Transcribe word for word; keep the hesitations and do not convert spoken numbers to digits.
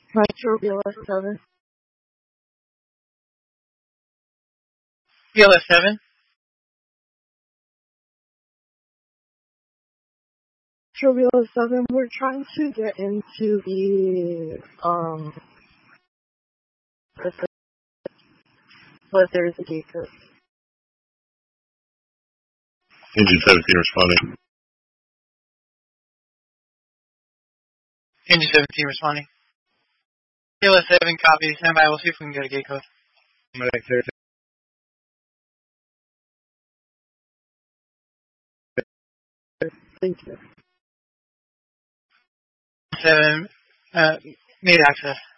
Metro B L S seven. B L S seven? Metro B L S seven, we're trying to get into the, um, but there's a gate code. Engine seventeen responding. Engine seventeen responding. B L S seven, copy. Stand by. We'll see if we can get a gate code. Right there. Thank you. seven, uh, made access.